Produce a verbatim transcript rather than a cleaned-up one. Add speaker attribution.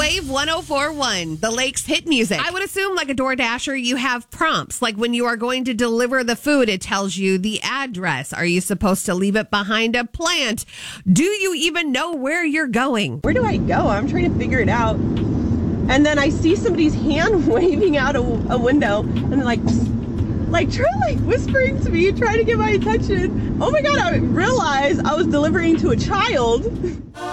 Speaker 1: Wave one oh four point one, the Lake's hit music. I would assume, like a DoorDasher, you have prompts. Like when you are going to deliver the food, it tells you the address. Are you supposed to leave it behind a plant? Do you even know where you're going?
Speaker 2: Where do I go? I'm trying to figure it out. And then I see somebody's hand waving out a, a window, and they're like, psst, like trying like whispering to me, trying to get my attention. Oh my God, I realized I was delivering to a child.